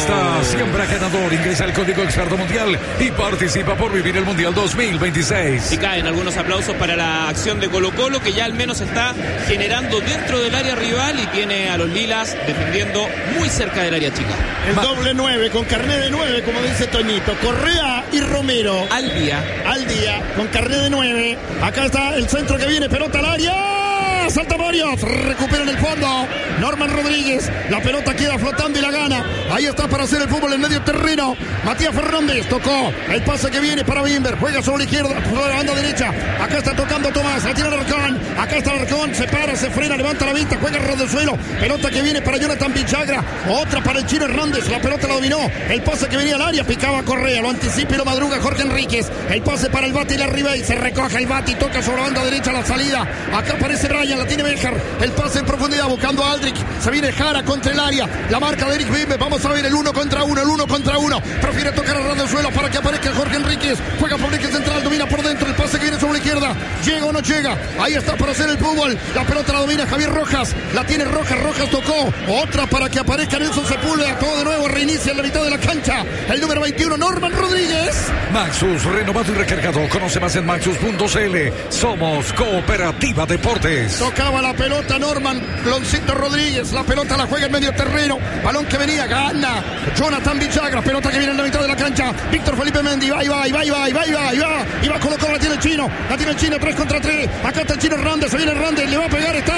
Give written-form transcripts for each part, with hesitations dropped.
Está siempre ganador. Ingresa el código Experto Mundial y participa por vivir el Mundial 2026. Y caen algunos aplausos para la acción de Colo-Colo, que ya al menos está generando dentro del área rival y tiene a los lilas defendiendo muy cerca del área chica. El doble 9 con carné de 9, como dice Toñito. Correa y Romero. Al día Con carné de 9. Acá está el centro que viene, pelota al área. Salta Marios, recupera en el fondo Norman Rodríguez, la pelota queda flotando y la gana. Ahí está para hacer el fútbol en medio terreno. Matías Fernández tocó el pase que viene para Bimber, juega sobre la izquierda, sobre la banda derecha. Acá está tocando Tomás, la tira Alarcón. Acá está Alarcón, se para, se frena, levanta la vista, juega el suelo. Pelota que viene para Jonathan Villagra, otra para el Chino Hernández, la pelota la dominó. El pase que venía al área, picaba Correa, lo anticipa y lo madruga Jorge Enríquez. El pase para el Bati y la Ribey, se recoge el Bati, toca sobre la banda derecha la salida. Acá aparece Brian, la tiene Béjar, el pase en profundidad buscando a Aldrich, se viene Jara contra el área, la marca de Eric Bimbe, vamos a ver el 1 contra 1, prefiere tocar a ras del suelo para que aparezca Jorge Enríquez, juega por el eje central, domina por dentro, el pase que viene sobre la izquierda, llega o no llega, ahí está para hacer el fútbol, la pelota la domina Javier Rojas, la tiene Rojas tocó, otra para que aparezca Nelson Sepúlveda, todo de nuevo, reinicia en la mitad de la cancha, el número 21, Norman Rodríguez. Maxus, renovado y recargado, conoce más en maxus.cl, somos Cooperativa Deportes. Tocaba la pelota Norman Loncito Rodríguez, la pelota la juega en medio terreno, balón que venía, gana Jonathan Villagra, pelota que viene en la mitad de la cancha, Víctor Felipe Mendy, va, Colo-Colo, la tiene el Chino, 3 contra 3, acá está el Chino Hernández, se viene Hernández, le va a pegar, está,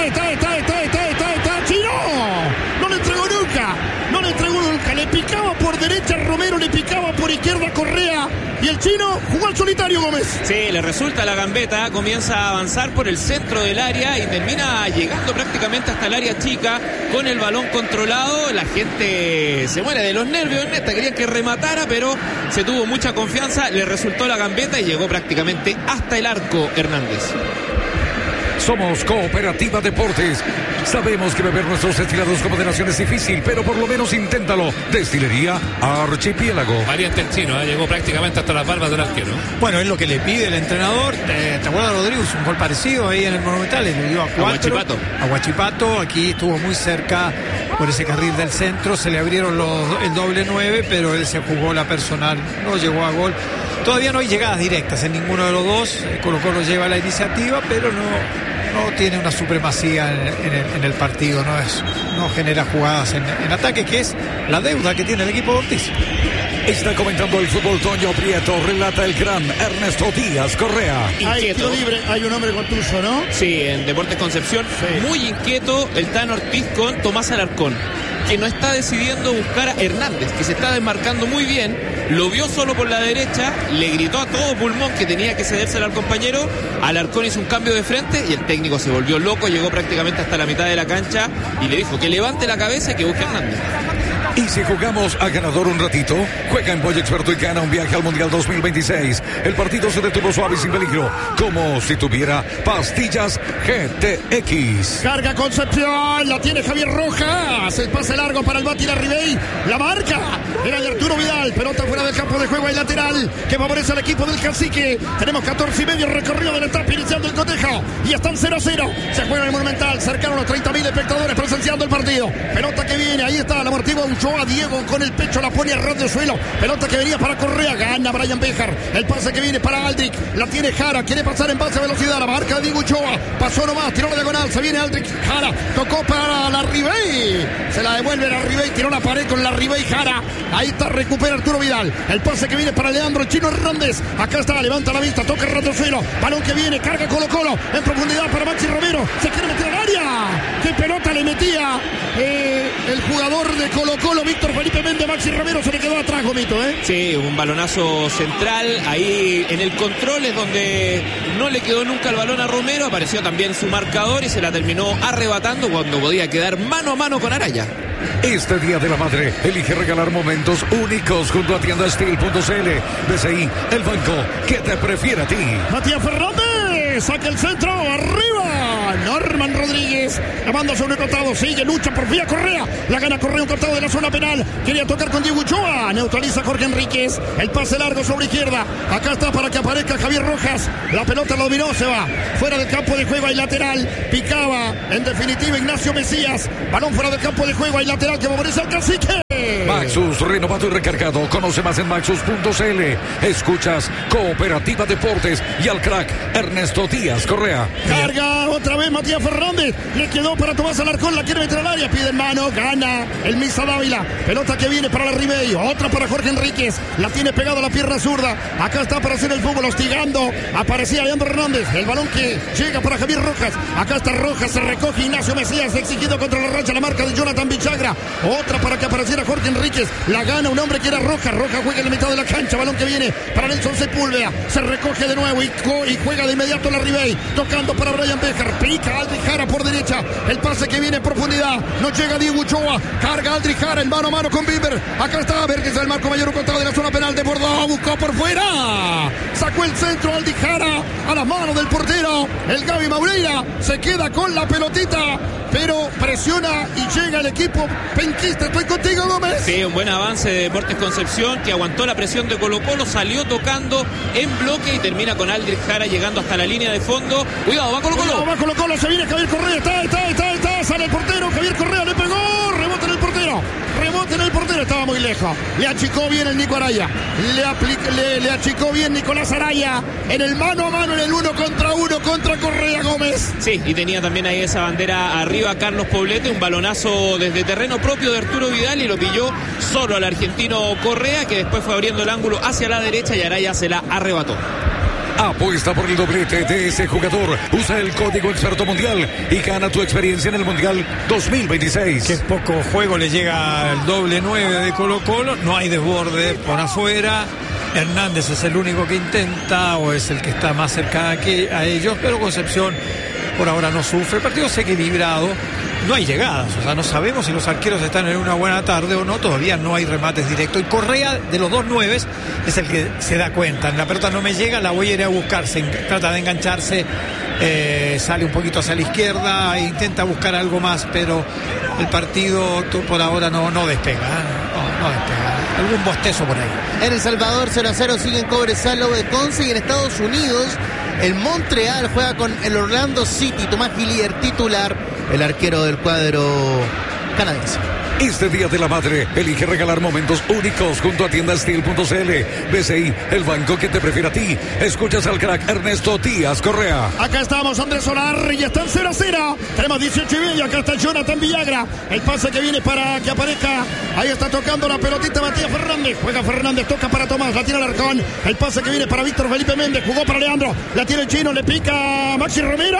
Chino, no le entregó nunca, le picaba por derecha Romero, le picaba por izquierda Correa, y el Chino jugó al solitario Gómez. Sí, le resulta la gambeta, comienza a avanzar por el centro del área y termina llegando prácticamente hasta el área chica con el balón controlado. La gente se muere de los nervios, neta, querían que rematara, pero se tuvo mucha confianza, le resultó la gambeta y llegó prácticamente hasta el arco Hernández. Somos Cooperativa Deportes. Sabemos que beber nuestros destilados con moderación es difícil, pero por lo menos inténtalo. Destilería Archipiélago. Variante el Chino, llegó prácticamente hasta las barbas del arquero. Bueno, es lo que le pide el entrenador. ¿Te acuerdas, Rodríguez? Un gol parecido ahí en el Monumental, le dio a 4. A Huachipato, aquí estuvo muy cerca por ese carril del centro, se le abrieron el doble 9, pero él se jugó la personal, no llegó a gol. Todavía no hay llegadas directas en ninguno de los dos. Colo-Colo lleva la iniciativa, pero no tiene una supremacía en el partido, no genera jugadas en ataque, que es la deuda que tiene el equipo de Ortiz. Está comentando el fútbol Toño Prieto, relata el gran Ernesto Díaz Correa. Hay tiro libre, hay un hombre con Tuzo, ¿no? Sí, en Deportes Concepción, sí. Muy inquieto el Tano Ortiz con Tomás Alarcón, que no está decidiendo buscar a Hernández, que se está desmarcando muy bien, lo vio solo por la derecha, le gritó a todo pulmón que tenía que cedérsela al compañero, Alarcón hizo un cambio de frente y el técnico se volvió loco, llegó prácticamente hasta la mitad de la cancha y le dijo que levante la cabeza y que busque a Hernández. Y si jugamos a ganador un ratito, juega en Boy Experto y gana un viaje al Mundial 2026. El partido se detuvo suave y sin peligro, como si tuviera pastillas GTX. Carga Concepción, la tiene Javier Rojas, el pase largo para el Bati Larribey, la marca era de Arturo Vidal, pelota fuera del campo de juego, hay lateral que favorece al equipo del Cacique. Tenemos 14 y medio recorrido de la etapa iniciando el cotejo y están 0-0. Se juega en el Monumental, cercanos a los 30.000 espectadores presenciando el partido. Pelota que viene, ahí está la amortigua a Diego con el pecho, la pone a ras de suelo, pelota que venía para Correa, gana Brian Béjar, el pase que viene para Aldrich, la tiene Jara, quiere pasar en base a velocidad, la marca de Diego Ochoa, pasó nomás, tiró la diagonal, se viene Aldrich, Jara, tocó para la Ribey, se la devuelve la Ribey, tiró la pared con la Ribey, Jara, ahí está, recupera Arturo Vidal, el pase que viene para Leandro el Chino Hernández, acá está, levanta la vista, toca el ras de suelo, balón que viene, carga Colo-Colo, en profundidad para Maxi Romero, se quiere meter al área, qué pelota le metía el jugador de Colo-Colo, Víctor Felipe Méndez. Maxi Romero se le quedó atrás, Gomito, Sí, un balonazo central, ahí en el control es donde no le quedó nunca el balón a Romero, apareció también su marcador y se la terminó arrebatando cuando podía quedar mano a mano con Araya. Este Día de la Madre, elige regalar momentos únicos junto a tiendastil.cl. BCI, el banco que te prefiere a ti. Matías Fernández, saca el centro, arriba. Norman Rodríguez, la banda sobre el costado, sigue, lucha por vía Correa. La gana Correa, un costado de la zona penal. Quería tocar con Diego Ochoa, neutraliza Jorge Enríquez. El pase largo sobre izquierda. Acá está para que aparezca Javier Rojas. La pelota lo dominó, se va. Fuera del campo de juego, hay lateral. Picaba, en definitiva, Ignacio Mesías. Balón fuera del campo de juego, hay lateral que favorece al Cacique. Maxus, renovado y recargado. Conoce más en maxus.cl. Escuchas Cooperativa Deportes y al crack Ernesto Díaz Correa. Carga otra vez Matías Fernández. Le quedó para Tomás Alarcón. La quiere meter al área. Pide en mano. Gana el Misa Dávila. Pelota que viene para la Ribey. Otra para Jorge Enríquez. La tiene pegada a la pierna zurda. Acá está para hacer el fútbol. Hostigando. Aparecía Leandro Hernández. El balón que llega para Javier Rojas. Acá está Rojas. Se recoge Ignacio Mesías. Exigido contra la racha. La marca de Jonathan Villagra. Otra para que apareciera Jorge Enríquez. La gana un hombre que era Rojas. Rojas juega en la mitad de la cancha. Balón que viene para Nelson Sepúlveda. Se recoge de nuevo y juega de inmediato la Ribey. Tocando para Brian Bejar. Pica Aldrich Jara por derecha. El pase que viene en profundidad. No llega Diego Ochoa. Carga Aldrich Jara en mano a mano con Bimber. Acá está Vértiz del marco mayor costado de la zona penal de Bordeaux. Buscó por fuera. Sacó el centro Aldrich Jara a las manos del portero. El Gaby Maureira se queda con la pelotita. Pero presiona y llega el equipo penquista. Estoy contigo, Gómez. Sí, un buen avance de Deportes Concepción que aguantó la presión de Colo-Colo, salió tocando en bloque y termina con Aldrich Jara llegando hasta la línea de fondo. Cuidado, va Colo-Colo. Va Colo-Colo, se viene Javier Correa. Está. Sale el portero. Javier Correa le pegó. Rebota en el portero. Estaba muy lejos. Le achicó bien el Nico Araya. Le achicó bien Nicolás Araya en el mano a mano, en el 1 contra 1 contra Correa, Gómez. Sí, y tenía también ahí esa bandera arriba Carlos Poblete, un balonazo desde terreno propio de Arturo Vidal y lo pilló solo al argentino Correa, que después fue abriendo el ángulo hacia la derecha y Araya se la arrebató. Apuesta por el doblete de ese jugador. Usa el código Experto Mundial y gana tu experiencia en el Mundial 2026. Que poco juego le llega el doble 9 de Colo-Colo. No hay desborde por afuera. Hernández es el único que intenta o es el que está más cerca a ellos. Pero Concepción por ahora no sufre. El partido es equilibrado. No hay llegadas, o sea, no sabemos si los arqueros están en una buena tarde o no, todavía no hay remates directos. Y Correa, de los dos nueves, es el que se da cuenta. La pelota no me llega, la voy a ir a buscar. Trata de engancharse, sale un poquito hacia la izquierda, intenta buscar algo más, pero el partido por ahora no despega. No despega. Algún bostezo por ahí. En El Salvador 0-0 sigue en Cobresal, Lobo de Conce, y en Estados Unidos el Montreal juega con el Orlando City. Tomás Gillier titular, el arquero del cuadro canadiense. Este Día de la Madre, elige regalar momentos únicos junto a tiendastil.cl. BCI, el banco que te prefiere a ti. Escuchas al crack Ernesto Díaz Correa. Acá estamos, Andrés Solar, y están 0-0. Tenemos 18 y medio. Acá está Jonathan Villagra. El pase que viene para que aparezca. Ahí está tocando la pelotita Matías Fernández. Juega Fernández, toca para Tomás. La tira Alarcón. El pase que viene para Víctor Felipe Méndez. Jugó para Leandro. La tiene el chino. Le pica Maxi Romero.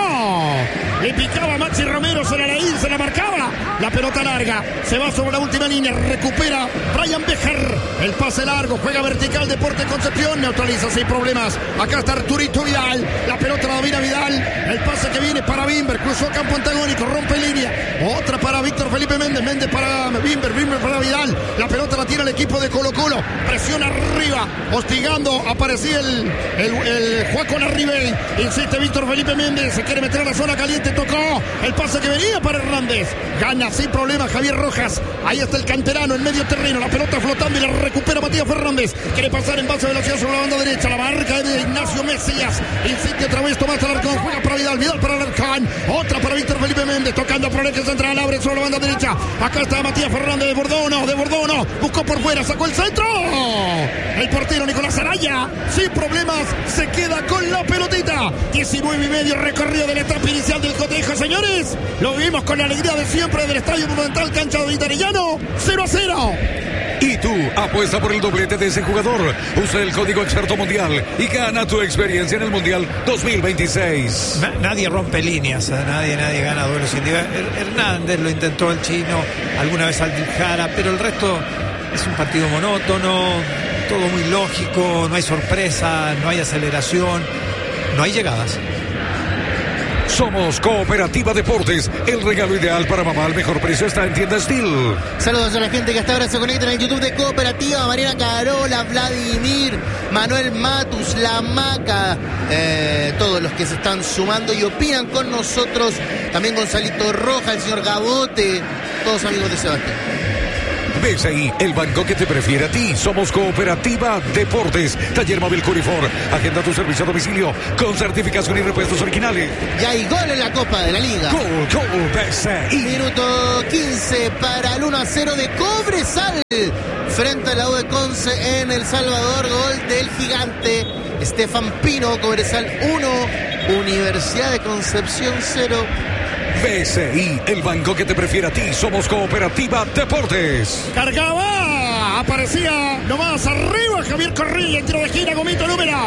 Le picaba Maxi Romero. Se la marcaba. La pelota larga. Se va sobre la última línea. Recupera Brian Bejar. El pase largo. Juega vertical Deportes Concepción. Neutraliza sin problemas. Acá está Arturito Vidal. La pelota la domina Vidal. El pase que viene para Bimber. Cruzó campo antagónico. Rompe línea. Otra para Víctor Felipe Méndez. Méndez para Bimber. Bimber para Vidal. La pelota la tira el equipo de Colo-Colo. Presión arriba. Hostigando. Aparecía el Juaco Larribey. Insiste Víctor Felipe Méndez. Se quiere meter a la zona caliente. Tocó. El pase que venía para Hernández. Gana sin problema Javier Rojas. Ahí está el canterano en medio terreno. La pelota flotando y la recupera Matías Fernández. Quiere pasar en base de velocidad sobre la banda derecha. La marca de Ignacio Mesías. Insiste otra vez Tomás Alarcón. Juega para Vidal. Vidal para Alarcón. Otra para Víctor Felipe Méndez. Tocando por el eje central. Abre sobre la banda derecha. Acá está Matías Fernández de Bordeaux. No. Buscó por fuera. Sacó el centro. El portero Nicolás Araya. Sin problemas. Se queda con la pelotita. 19 y medio recorrido de la etapa inicial del cotejo, señores. Lo vivimos con la alegría de siempre del Estadio Monumental Cancha de Vitarillano. 0-0. Y tú, apuesta por el doblete de ese jugador. Usa el código Experto Mundial y gana tu experiencia en el Mundial 2026. Nadie rompe líneas, nadie gana duelos individuales. Hernández lo intentó, el chino, alguna vez Aldrich Jara, pero el resto es un partido monótono, todo muy lógico, no hay sorpresa, no hay aceleración, no hay llegadas. Somos Cooperativa Deportes, el regalo ideal para mamá al mejor precio está en Tienda Steel. Saludos a la gente que hasta ahora se conecta en el YouTube de Cooperativa. Mariana Carola, Vladimir, Manuel Matus, La Maca, todos los que se están sumando y opinan con nosotros. También Gonzalito Roja, el señor Gabote, todos amigos de Sebastián. BCI, el banco que te prefiere a ti. Somos Cooperativa Deportes. Taller Móvil Curifor. Agenda tu servicio a domicilio con certificación y repuestos originales. Ya hay gol en la Copa de la Liga. Gol, BCI. Minuto 15 para el 1-0 de Cobresal. frente a la U de Conce en El Salvador. Gol del gigante Estefan Pino. Cobresal 1, Universidad de Concepción 0. BCI, el banco que te prefiere a ti. Somos Cooperativa Deportes. Cargaba, aparecía nomás arriba Javier Correa, el tiro de esquina, gomito número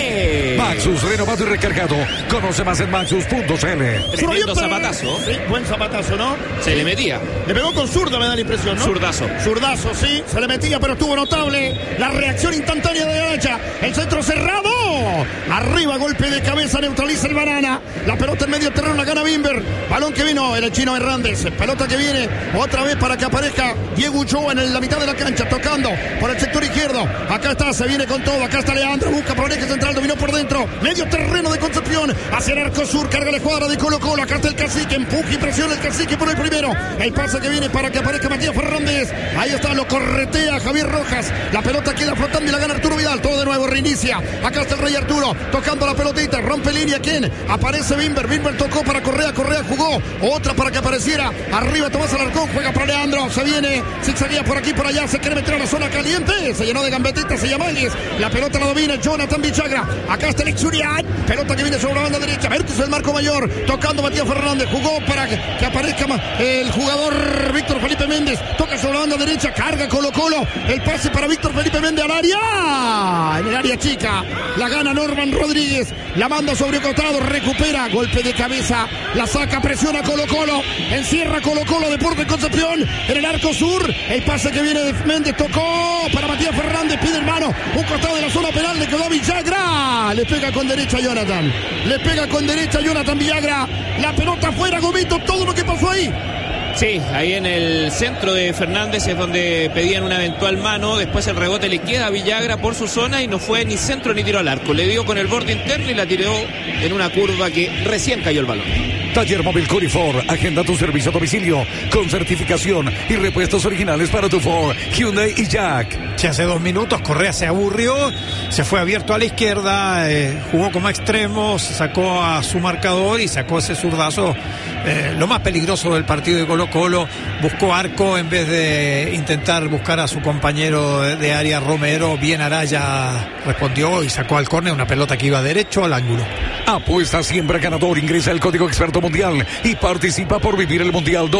3. Maxus, renovado y recargado. Conoce más en maxus.cl. Tremendo zapatazo. Sí, buen zapatazo, ¿no? Se le metía. Le pegó con zurda, me da la impresión, ¿no? Zurdazo. Zurdazo, sí, se le metía, pero estuvo notable la reacción instantánea de derecha. El centro cerrado. Arriba, golpe de cabeza, neutraliza el Banana. La pelota en medio terreno, la gana Bimber. Balón que vino el chino Hernández. Pelota que viene otra vez para que aparezca Diego Ulloa en la mitad de la cancha, tocando por el sector izquierdo. Acá está, se viene con todo. Acá está Leandro, busca por el eje central, dominó por dentro. Medio terreno de Concepción, hacia el arco sur, carga la escuadra de Colo Colo. Acá está el Cacique, empuja y presiona el Cacique por el primero. El pase que viene para que aparezca Matías Fernández. Ahí está, lo corretea Javier Rojas. La pelota queda flotando y la gana Arturo Vidal. Todo de nuevo, reinicia. Acá está el Rey Arturo, tocando la pelotita, rompe línea. ¿Quién? Aparece Bimber. Bimber tocó para Correa, Correa jugó. Otra para que apareciera. Arriba Tomás Alarcón, juega para Leandro. Se viene, zigzaguea por aquí, por allá. Se quiere meter a la zona caliente. Se llenó de gambetitas, se llama Ellis. La pelota la domina Jonathan Villagra. Acá está el Exurian. Pelota que viene sobre la banda derecha. Vértice del marco mayor. Tocando Matías Fernández. Jugó para que aparezca el jugador Víctor Felipe Méndez. Toca sobre la banda derecha. Carga Colo Colo. El pase para Víctor Felipe Méndez al área. En el área chica. La gana Norman Rodríguez. La manda sobre el costado. Recupera. Golpe de cabeza. La saca. Presiona Colo Colo. Encierra Colo Colo. Deportes Concepción. En el arco sur. El pase que viene de Méndez. Tocó para Matías Fernández. Pide hermano. Un costado de la zona penal. Le quedó a Villagra. Le pega con derecha a Jonathan. Le pega con derecha a Jonathan Villagra. La pelota afuera, Gomito. Todo lo que pasó ahí. Sí, ahí en el centro de Fernández es donde pedían una eventual mano. Después el rebote le queda a Villagra por su zona y no fue ni centro ni tiro al arco. Le dio con el borde interno y la tiró en una curva que recién cayó el balón. Taller Móvil Curifor, agenda tu servicio a domicilio con certificación y repuestos originales para tu Ford, Hyundai y Jack. Si hace 2 minutos Correa se aburrió, se fue abierto a la izquierda, jugó como extremo, sacó a su marcador y sacó ese zurdazo, lo más peligroso del partido de Colo Colo. Buscó arco en vez de intentar buscar a su compañero de área Romero. Bien Araya respondió y sacó al córner una pelota que iba derecho al ángulo. Apuesta siempre ganador, ingresa el código experto mundial y participa por vivir el Mundial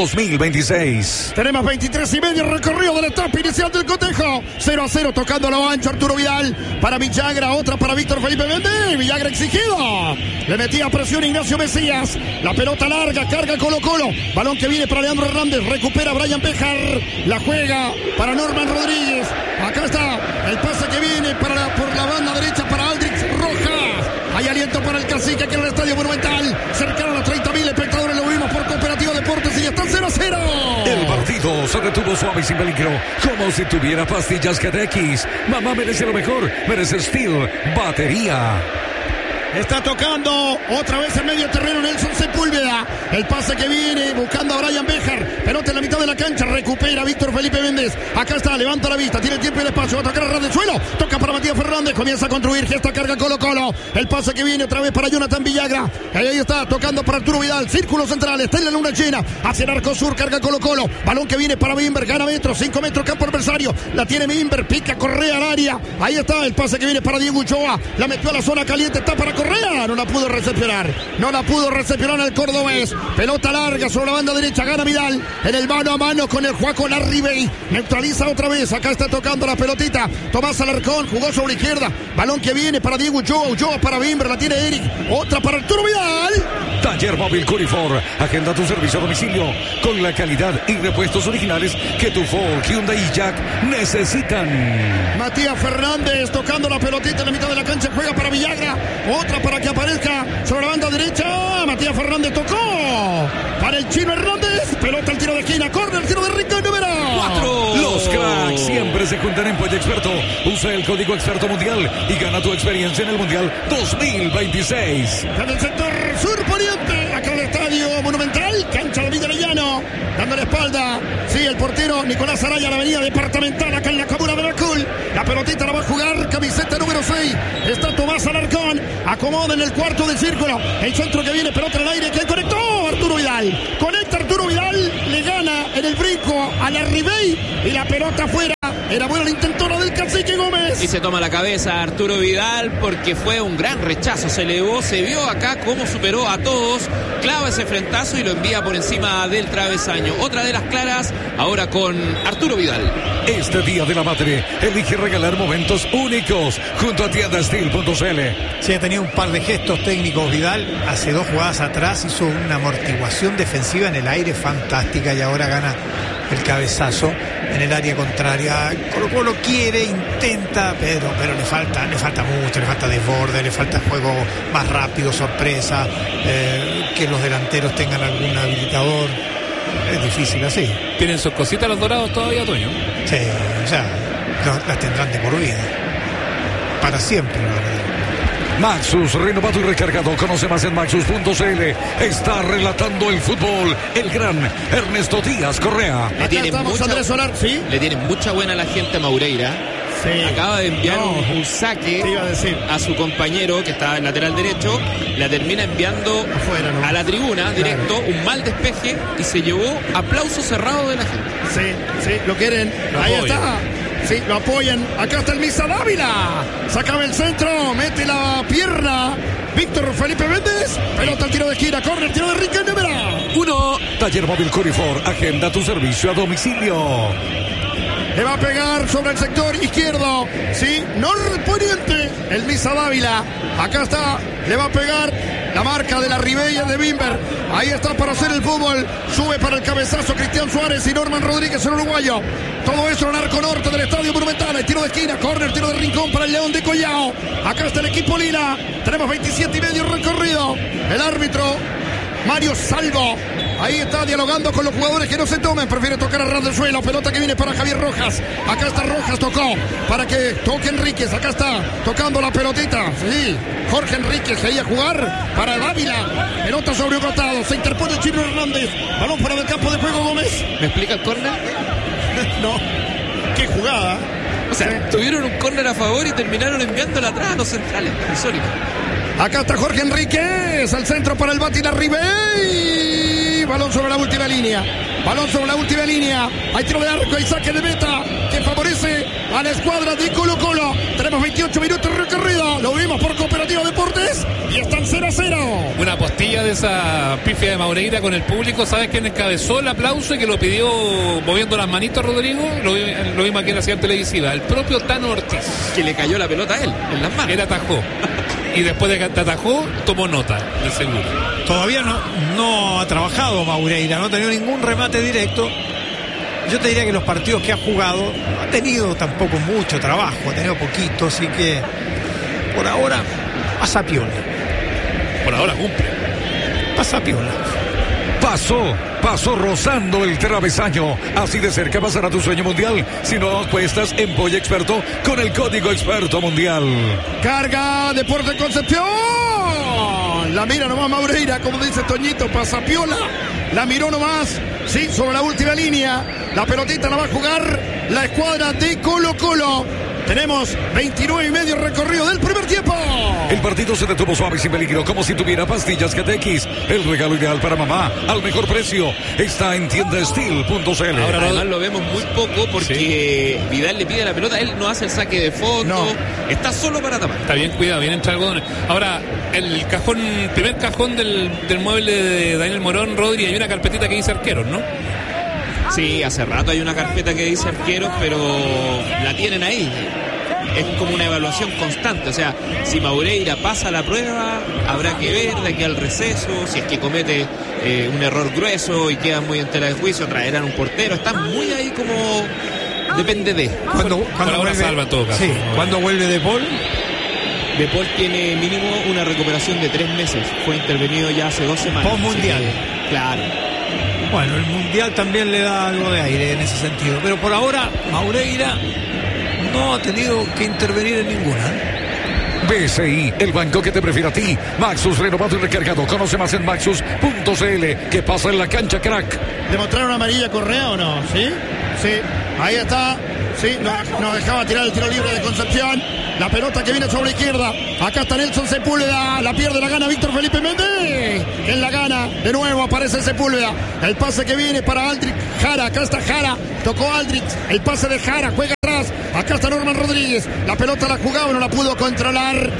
2026. Tenemos 23 y medio recorrido de la etapa inicial del cotejo. 0-0 tocando la ancho Arturo Vidal para Villagra, otra para Víctor Felipe Méndez. Villagra exigido. Le metía presión Ignacio Mesías. La pelota larga, carga Colo Colo. Balón que viene para Leandro Hernández. Recupera Brian Bejar. La juega para Norman Rodríguez. Acá está el pase que viene por la banda derecha para Aldrich Rojas. Hay aliento para el Cacique aquí en el Estadio Monumental. Cercano a los 30.000 espectadores. Lo vimos por Cooperativa Deportes y ya está 0-0. El partido se detuvo suave y sin peligro, como si tuviera pastillas GTX. Mamá merece lo mejor, merece Steel Batería. Está tocando otra vez en medio terreno Nelson Sepúlveda. El pase que viene buscando a Brian Bejar. Pelota en la mitad de la cancha. Recupera Víctor Felipe Méndez. Acá está, levanta la vista. Tiene tiempo y el espacio. Va a tocar a ras del suelo. Toca para Matías Fernández. Comienza a construir. Gesta carga Colo Colo. El pase que viene otra vez para Jonathan Villagra. Ahí está, tocando para Arturo Vidal. Círculo central. Está en la luna llena. Hacia el arco sur. Carga Colo Colo. Balón que viene para Bimber. Gana metros. 5 metros campo adversario. La tiene Bimber. Pica Correa al área. Ahí está el pase que viene para Diego Ulloa. La metió a la zona caliente. Está para Correa. No la pudo recepcionar. No la pudo recepcionar el cordobés. Pelota larga sobre la banda derecha. Gana Vidal en el mano a mano con el Juaco Larribey. Neutraliza otra vez. Acá está tocando la pelotita. Tomás Alarcón jugó sobre la izquierda. Balón que viene para Diego Ulloa. Ulloa para Bimber. La tiene Eric. Otra para Arturo Vidal. Taller Móvil Curifor, agenda tu servicio a domicilio con la calidad y repuestos originales que tu Ford, Hyundai y Jack necesitan. Matías Fernández tocando la pelotita en la mitad de la cancha. Juega para Villagra. Otra para que aparezca sobre la banda derecha. Matías Fernández tocó para el chino Hernández. Pelota al tiro de esquina. Corner, tiro de Rincón número 4. Los cracks siempre se juntan en Pollo Experto. Usa el código Experto Mundial y gana tu experiencia en el Mundial 2026. En el sector sur poniente, acá en el Estadio Monumental, cancha de Villarellano, dando la espalda. Sí, el portero Nicolás Araya en la avenida departamental, acá en la comuna de Macul. La pelotita la va a jugar, camiseta número 6. Está Tomás Alarcón. Acomoda en el cuarto del círculo. El centro que viene, pelota en el aire. ¿Quién conectó? Arturo Vidal. Conecta Arturo Vidal. Le gana en el brinco a Larribey. Y la pelota afuera. Era buena la intentona del Cacique Gómez. Y se toma la cabeza Arturo Vidal porque fue un gran rechazo. Se elevó, se vio acá cómo superó a todos. Clava ese frentazo y lo envía por encima del travesaño. Otra de las claras ahora con Arturo Vidal. Este Día de la Madre elige regalar momentos únicos junto a tiendasteel.cl. Sí, ha tenido un par de gestos técnicos Vidal. Hace 2 jugadas atrás hizo una amortiguación defensiva en el aire fantástica y ahora gana el cabezazo en el área contraria. Colo-Colo quiere, intenta, pero le falta mucho, le falta desborde, le falta juego más rápido, sorpresa, que los delanteros tengan algún habilitador. Es difícil así. ¿Tienen sus cositas los dorados todavía, Toño? Sí, o sea, las tendrán de por vida. Para siempre, la verdad. Maxus, renovado y recargado. Conoce más en maxus.cl. Está relatando el fútbol el gran Ernesto Díaz Correa. Le tienen mucha buena la gente a Maureira. Sí. Acaba de enviar un saque a su compañero que estaba en lateral derecho. La termina enviando afuera, a la tribuna directo, un mal despeje y se llevó aplauso cerrado de la gente. Sí, lo quieren. Ahí está. Sí, lo apoyan. Acá está el Misa Dávila. Sacaba el centro, mete la pierna. Víctor Felipe Méndez. Pelota al tiro de esquina. Corre el tiro de Enrique Nevera. 1. Taller Móvil Corifor. Agenda tu servicio a domicilio. Le va a pegar sobre el sector izquierdo. Sí, Norponiente. El Misa Dávila. Acá está. Le va a pegar la marca de la Ribella de Bimber. Ahí está para hacer el fútbol. Sube para el cabezazo Cristian Suárez y Norman Rodríguez, el uruguayo. Todo eso en el arco norte del Estadio Monumental. El tiro de esquina, córner, tiro de rincón para el León de Collao. Acá está el equipo Lila. Tenemos 27,5 recorrido. El árbitro Mario Salvo. Ahí está dialogando con los jugadores que no se tomen. Prefiere tocar a ras del suelo. Pelota que viene para Javier Rojas. Acá está Rojas, tocó para que toque Enríquez. Acá está tocando la pelotita. Sí, Jorge Enríquez ahí a jugar para Dávila. Pelota sobre un costado. Se interpone Chino Hernández. Balón para el campo de juego Gómez. ¿Me explica el córner? No. Qué jugada. O sea, tuvieron un córner a favor y terminaron enviándola atrás a los centrales. Insólito. Acá está Jorge Enríquez. Al centro para el Bati Larribey. Balón sobre la última línea. Hay tiro de arco, hay saque de meta que favorece a la escuadra de Colo-Colo. Tenemos 28 minutos recorrido. Lo vimos por Cooperativa Deportes y están 0-0. Una postilla de esa pifia de Maureira con el público. ¿Sabes quién encabezó el aplauso y que lo pidió moviendo las manitos, Rodrigo? Lo vimos aquí en la señal televisiva. El propio Tano Ortiz. Que le cayó la pelota a él en las manos. Él atajó. Y después de que te atajó, tomó nota, de seguro. Todavía no ha trabajado Maureira, no ha tenido ningún remate directo. Yo te diría que los partidos que ha jugado no ha tenido tampoco mucho trabajo, ha tenido poquito, así que por ahora pasa piola. Por ahora cumple. Pasa piola. Pasó rozando el travesaño. Así de cerca pasará tu sueño mundial. Si no apuestas en Polla Experto con el código Experto Mundial. Carga Deportes Concepción. La mira nomás Maureira, como dice Toñito, pasa piola. La miró nomás, sí, sobre la última línea. La pelotita la va a jugar la escuadra de Colo-Colo. Tenemos 29,5 recorrido del primer tiempo. El partido se detuvo suave y sin peligro, como si tuviera pastillas GTX. El regalo ideal para mamá, al mejor precio. Está en tiendasteel.cl. Ahora además lo vemos muy poco porque Vidal le pide la pelota, él no hace el saque de fondo. Está solo para tapar. Está bien cuidado, bien entre algodones. Ahora, el primer cajón del mueble de Daniel Morón, Rodri, hay una carpetita que dice arqueros, ¿no? Sí, hace rato hay una carpeta que dice arqueros, pero la tienen ahí. Es como una evaluación constante. O sea, si Maureira pasa la prueba, habrá que ver de aquí al receso. Si es que comete un error grueso y queda muy en tela de juicio, traerán un portero. Están muy ahí como... Depende de... ¿Cuándo vuelve? Salva en todo caso. Sí. ¿Cuándo vuelve De Paul? De Paul tiene mínimo una recuperación de 3 meses. Fue intervenido ya hace 2 semanas. Post-mundial. Claro. Bueno, el mundial también le da algo de aire en ese sentido. Pero por ahora, Maureira no ha tenido que intervenir en ninguna. BCI, el banco que te prefiere a ti. Maxus, renovado y recargado. Conoce más en maxus.cl. ¿Qué pasa en la cancha, crack? ¿Le mostraron amarilla Correa o no? ¿Sí? Sí. Ahí está. Sí, nos dejaba tirar el tiro libre de Concepción. La pelota que viene sobre izquierda. Acá está Nelson Sepúlveda. La pierde, la gana Víctor Felipe Méndez. En la gana. De nuevo aparece Sepúlveda. El pase que viene para Aldrich Jara. Acá está Jara. Tocó Aldrich. El pase de Jara. Juega atrás. Acá está Norman Rodríguez. La pelota la jugaba, no la pudo controlar.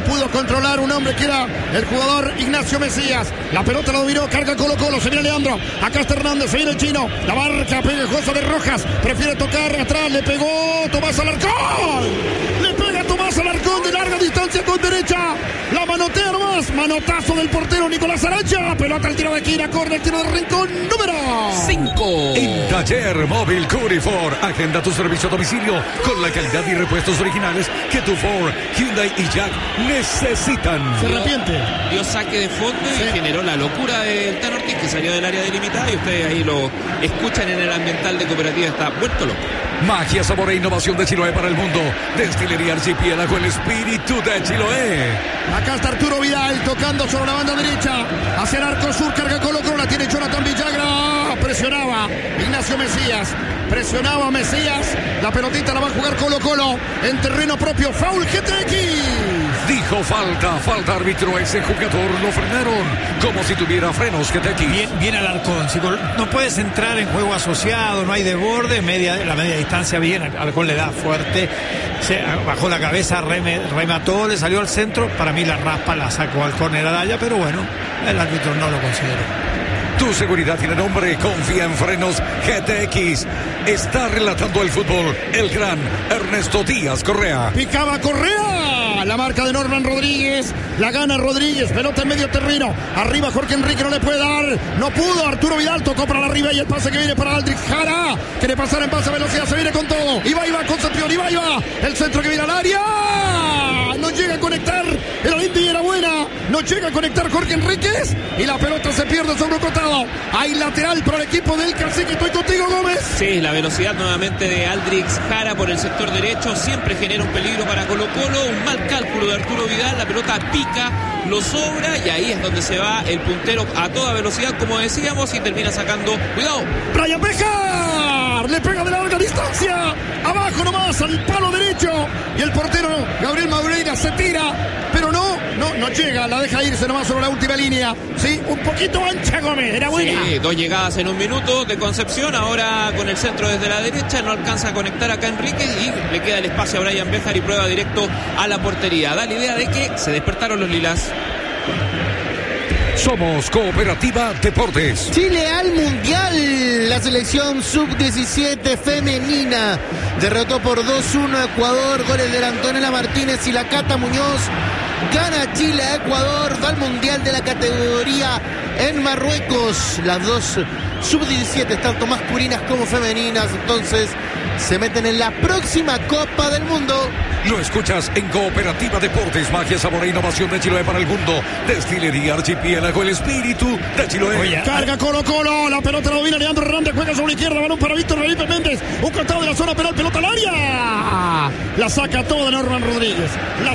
Un hombre que era el jugador Ignacio Mesías. La pelota la dominó, carga Colo-Colo. Se viene Leandro. Acá está Hernández, se viene el chino. La marca pegajosa de Rojas. Prefiere tocar atrás. Le pegó Tomás Alarcón. Le pega Tomás Alarcón de larga distancia con derecha. La manotea nomás. Manotazo del portero Nicolás Aracha. Pelota al tiro de esquina. Corre el tiro de rincón. Número 5. En Taller Móvil Curifor. Agenda tu servicio a domicilio con la calidad y repuestos originales que tu Ford, Hyundai y Jack necesitan. Se arrepiente. Dio saque de fondo y generó la locura del Tano Ortiz, que salió del área delimitada, y ustedes ahí lo escuchan en el ambiental de Cooperativa. Está vuelto loco. Magia, sabor e innovación de Chiloé para el mundo. Destilería Archipiélago, el espíritu de Chiloé. Acá está Arturo Vidal tocando sobre la banda derecha. Hacia el arco sur, carga Colo-Colo. La tiene Jonathan Villagra. Presionaba Ignacio Mesías. Presionaba Mesías. La pelotita la va a jugar Colo-Colo en terreno propio. Foul GTX. Dijo falta árbitro. Ese jugador lo frenaron como si tuviera frenos GTX. Bien Alarcón. Si no puedes entrar en juego asociado, no hay de borde, la media distancia bien. Alarcón le da fuerte. Se bajó la cabeza, remató, le salió al centro. Para mí la raspa la sacó al córner Araya, pero bueno, el árbitro no lo consideró. Tu seguridad tiene nombre, confía en Frenos GTX. Está relatando el fútbol el gran Ernesto Díaz Correa. Picaba Correa. La marca de Norman Rodríguez. La gana Rodríguez. Pelota en medio terreno. Arriba Jorge Enrique no le puede dar. No pudo. Arturo Vidal tocó para la arriba y el pase que viene para Aldrich Jara. Quiere pasar en pase a velocidad. Se viene con todo. Iba Concepción. Iba. El centro que viene al área. No llega a conectar. El Indy era buena. No llega a conectar Jorge Enríquez. Y la pelota se pierde sobre un costado. Hay lateral para el equipo del Cacique. Estoy contigo, Gómez. Sí, la velocidad nuevamente de Aldrich Jara por el sector derecho siempre genera un peligro para Colo-Colo. Un mal cálculo de Arturo Vidal. La pelota pica, lo sobra y ahí es donde se va el puntero a toda velocidad, como decíamos, y termina sacando. ¡Cuidado! Brian Bejar le pega de larga distancia. Abajo nomás al palo derecho. Y el portero Gabriel Madureira se tira, pero no llega. La deja irse nomás sobre la última línea. Sí, un poquito ancha Gómez. Era buena. Sí, 2 llegadas en un minuto de Concepción. Ahora con el centro desde la derecha. No alcanza a conectar acá Enrique y le queda el espacio a Brian Bejar y prueba directo a la portería. Da la idea de que se despertaron los lilas. Somos Cooperativa Deportes. Chile al Mundial. La selección sub-17 femenina derrotó por 2-1 a Ecuador. Goles de Antonella Martínez y la Cata Muñoz. Gana Chile a Ecuador. Va al Mundial de la categoría en Marruecos. Las dos sub-17, tanto masculinas como femeninas, entonces se meten en la próxima Copa del Mundo. Lo escuchas en Cooperativa Deportes, magia, sabor e innovación de Chiloé para el mundo. Destilería Archipiélago, el espíritu de Chiloé. Oye, carga Colo-Colo, la pelota la domina Leandro Hernández, juega sobre la izquierda, balón para Víctor Felipe Méndez, un costado de la zona penal, pelota al área. La saca toda Norman Rodríguez,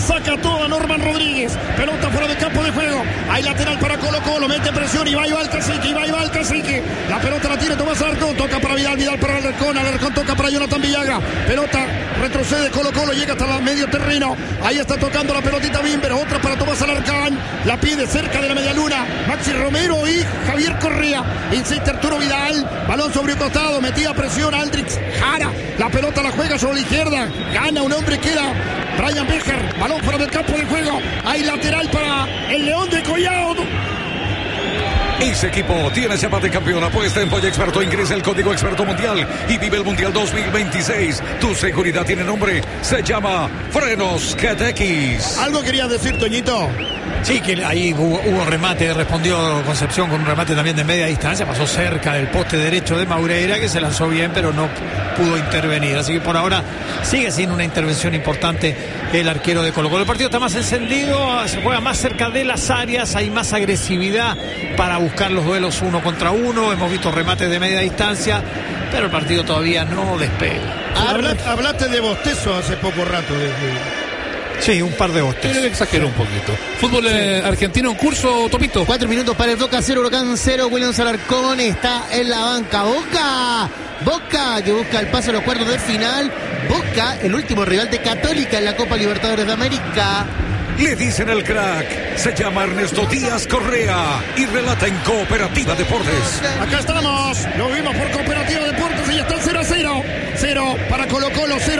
pelota fuera del campo de juego. Hay lateral para Colo-Colo, mete presión y va al Cacique, la pelota la tiene Tomás Alarcón, toca para Vidal para Alarcón toca para Jonathan Villagra, pelota retrocede Colo-Colo, llega hasta la medio terreno, ahí está tocando la pelotita Bimber, otra para Tomás Alarcón, la pide cerca de la media luna, Maxi Romero y Javier Correa, insiste Arturo Vidal, balón sobre un costado, metida presión Aldrich Jara, la pelota la juega sobre la izquierda, gana un hombre que era Brian Bejar, balón fuera del campo de juego, hay lateral para el León de Collao. Ese equipo tiene chapa de campeón. Apuesta en Polla Experto. Ingresa el código Experto Mundial y vive el Mundial 2026. Tu seguridad tiene nombre. Se llama Frenos GTX. ¿Algo querías decir, Toñito? Sí, que ahí hubo remate, respondió Concepción con un remate también de media distancia, pasó cerca del poste derecho de Maureira, que se lanzó bien, pero no pudo intervenir. Así que por ahora sigue siendo una intervención importante el arquero de Colo-Colo. El partido está más encendido, se juega más cerca de las áreas, hay más agresividad para buscar los duelos 1 contra 1. Hemos visto remates de media distancia, pero el partido todavía no despega. Hablaste de bostezo hace poco rato. Sí, un par de hostes. Exageró un poquito. Fútbol argentino en curso, Topito. 4 minutos para el Boca 0, Huracán 0. William Alarcón está en la banca. Boca que busca el paso a los cuartos de final. Boca, el último rival de Católica en la Copa Libertadores de América. Le dicen el crack. Se llama Ernesto Díaz Correa y relata en Cooperativa Deportes. Acá estamos. Lo vimos por Cooperativa Deportes y ya está el 0-0. 0 para Colo-Colo, 0.